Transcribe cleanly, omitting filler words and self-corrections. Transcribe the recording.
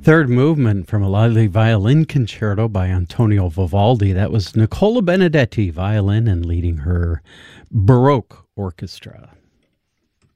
third movement from a lively violin concerto by Antonio Vivaldi. That was Nicola Benedetti, violin, and leading her Baroque orchestra.